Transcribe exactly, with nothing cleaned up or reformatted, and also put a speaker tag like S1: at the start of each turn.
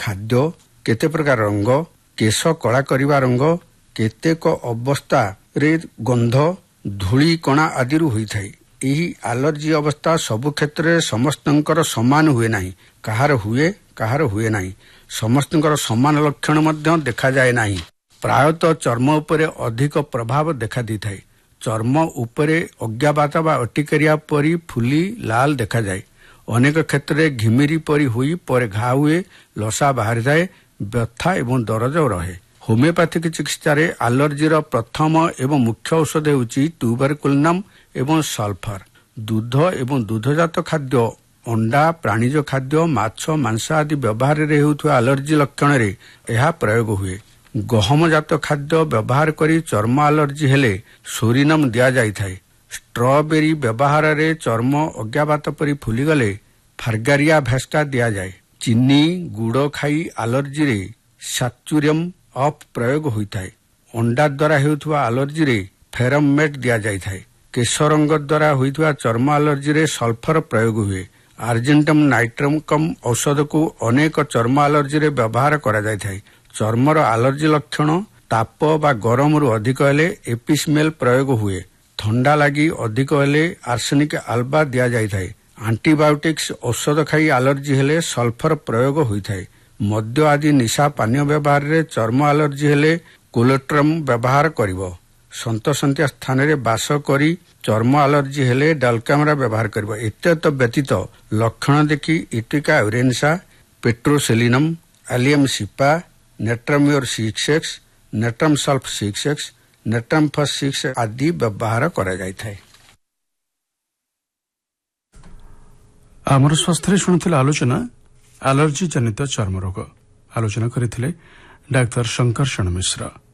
S1: ଖାଦ୍ୟ, କେତେ ପ୍ରକାର ରଙ୍ଗ, କେଶ କଳା କରିବା ରଙ୍ଗ, କେତେକ ଅବସ୍ଥାରେ ଗନ୍ଧ, ଧୂଳି କଣା ଆଦିରୁ ହୋଇଥାଏ। ଏହି ଆଲର୍ଜି ଅବସ୍ଥା ସବୁ କ୍ଷେତ୍ରରେ ସମସ୍ତଙ୍କର ସମାନ ହୁଏ ନାହିଁ। କାହାର ହୁଏ, କାହାର ହୁଏ ନାହିଁ। ସମସ୍ତଙ୍କର ସମାନ ଲକ୍ଷଣ ମଧ୍ୟ ଦେଖାଯାଏ ନାହିଁ। ପ୍ରାୟତଃ ଚର୍ମ ଉପରେ ଅଧିକ ପ୍ରଭାବ ଦେଖା ଦେଇଥାଏ। ଚର୍ମ ଉପରେ ଅଜ୍ଞାବାତ ବା ଅଟିକାରିଆ ପରି ଫୁଲି ଲାଲ ଦେଖାଯାଏ। ଅନେକ କ୍ଷେତ୍ରରେ ଘିମିରି ପରି ହୋଇ ପରେ ଘା ହୁଏ, ଲସା ବାହାରିଥାଏ, ବ୍ୟଥା ଏବଂ ଦରଜ ରହେ। ହୋମିଓପାଥିକ ଚିକିତ୍ସାରେ ଆଲର୍ଜିର ପ୍ରଥମ ଏବଂ ମୁଖ୍ୟ ଔଷଧ ହେଉଛି ଟ୍ୟୁବରକୁଲିନମ୍ ଏବଂ ସଲଫର। ଦୁଧ ଏବଂ ଦୁଗ୍ଧଜାତ ଖାଦ୍ୟ, ଅଣ୍ଡା, ପ୍ରାଣୀଜ ଖାଦ୍ୟ, ମାଛ, ମାଂସ ଆଦି ବ୍ୟବହାରରେ ହେଉଥିବା ଆଲର୍ଜି ଲକ୍ଷଣରେ ଏହା ପ୍ରୟୋଗ ହୁଏ। ଗହମଜାତ ଖାଦ୍ୟ ବ୍ୟବହାର କରି ଚର୍ମ ଆଲର୍ଜି ହେଲେ ସୋରିନମ୍ ଦିଆଯାଇଥାଏ। ଷ୍ଟ୍ରବେରୀ ବ୍ୟବହାରରେ ଚର୍ମ ଅଜ୍ଞାବାତ ପରି ଫୁଲିଗଲେ ଫାର୍ଗାରିଆ ଭେସ୍କା ଦିଆଯାଏ। ଚିନି, ଗୁଡ଼ ଖାଇ ଆଲର୍ଜିରେ ସାଚୁରିୟମ୍ ଅଫ୍ ପ୍ରୟୋଗ ହୋଇଥାଏ। ଅଣ୍ଡା ଦ୍ୱାରା ହେଉଥିବା ଆଲର୍ଜିରେ ଫେରମେଟ୍ ଦିଆଯାଇଥାଏ। କେଶ ରଙ୍ଗ ଦ୍ୱାରା ହୋଇଥିବା ଚର୍ମ ଆଲର୍ଜିରେ ସଲଫର ପ୍ରୟୋଗ ହୁଏ। ଆର୍ଜେଣ୍ଟମ୍ ନାଇଟ୍ରକମ୍ ଔଷଧକୁ ଅନେକ ଚର୍ମ ଆଲର୍ଜିରେ ବ୍ୟବହାର କରାଯାଇଥାଏ। ଚର୍ମର ଆଲର୍ଜି ଲକ୍ଷଣ ତାପ ବା ଗରମରୁ ଅଧିକ ହେଲେ ଏପିସ୍ମେଲ୍ ପ୍ରୟୋଗ ହୁଏ। ଥଣ୍ଡା ଲାଗି ଅଧିକ ହେଲେ ଆର୍ସେନିକ୍ ଆଲବା ଦିଆଯାଇଥାଏ। ଆଣ୍ଟିବାୟୋଟିକ୍ସ ଔଷଧ ଖାଇ ଆଲର୍ଜି ହେଲେ ସଲଫର ପ୍ରୟୋଗ ହୋଇଥାଏ। ମଦ୍ୟ ଆଦି ନିଶା ପାନୀୟ ବ୍ୟବହାରରେ ଚର୍ମ ଆଲର୍ଜି ହେଲେ କୋଲେଟ୍ରମ୍ ବ୍ୟବହାର କରିବ। ସନ୍ତସନ୍ତିଆ ସ୍ଥାନରେ ବାସ କରି ଚର୍ମ ଆଲର୍ଜି ହେଲେ ଡାଲକାମରା ବ୍ୟବହାର କରିବ। ଇତ୍ୟାଦ ବ୍ୟତୀତ ଲକ୍ଷଣ ଦେଖି ଇଟିକା ୟୁରେନ୍ସା, ପେଟ୍ରୋସେଲିନମ୍, ଆଲିୟମ୍ ସିପା, ନେଟ୍ରାମିଓର six X, ନେଟ୍ରମ୍ self six X, ନେଟ୍ରମ୍ ଫସ୍ six ଆଦି ବ୍ୟବହାର କରାଯାଇଥାଏ।
S2: ଆମର ସ୍ୱାସ୍ଥ୍ୟରେ ଶୁଣୁଥିଲେ ଆଲୋଚନା ଆଲର୍ଜି ଜନିତ ଚର୍ମ ରୋଗ। ଆଲୋଚନା କରିଥିଲେ ଡାକ୍ତର ଶଙ୍କର୍ଷଣ ମିଶ୍ର।